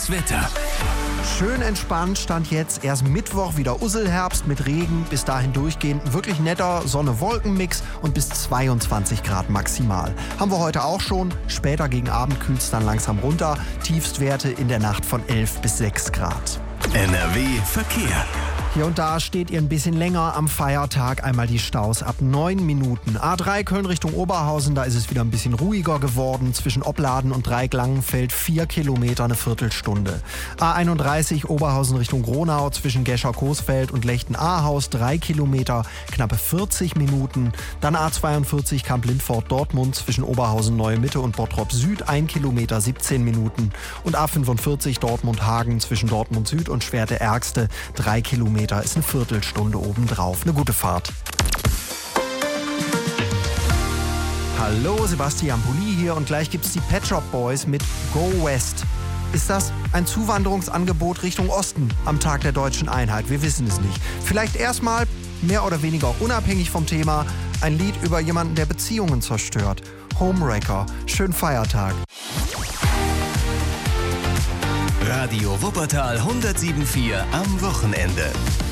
Das Wetter. Schön entspannt, Stand jetzt. Erst Mittwoch wieder Usselherbst mit Regen. Bis dahin durchgehend wirklich netter Sonne-Wolken-Mix und bis 22 Grad maximal. Haben wir heute auch schon. Später gegen Abend kühlt es dann langsam runter. Tiefstwerte in der Nacht von 11 bis 6 Grad. NRW Verkehr. Hier und da steht ihr ein bisschen länger am Feiertag. Einmal die Staus ab 9 Minuten. A3 Köln Richtung Oberhausen, da ist es wieder ein bisschen ruhiger geworden. Zwischen Opladen und Dreieck-Langenfeld 4 Kilometer, eine Viertelstunde. A31 Oberhausen Richtung Gronau, zwischen Gescher-Coesfeld und Lechten-Ahaus 3 Kilometer, knappe 40 Minuten. Dann A42 Kamp-Lindfort-Dortmund zwischen Oberhausen-Neue-Mitte und Bottrop-Süd 1 Kilometer, 17 Minuten. Und A45 Dortmund-Hagen zwischen Dortmund-Süd und Schwerte-Ärgste 3 Kilometer, ist eine Viertelstunde obendrauf. Eine gute Fahrt. Hallo, Sebastian Pulli hier und gleich gibt's die Pet Shop Boys mit Go West. Ist das ein Zuwanderungsangebot Richtung Osten am Tag der deutschen Einheit? Wir wissen es nicht. Vielleicht erstmal, mehr oder weniger unabhängig vom Thema, ein Lied über jemanden, der Beziehungen zerstört. Homewrecker. Schönen Feiertag. Radio Wuppertal 107.4 am Wochenende.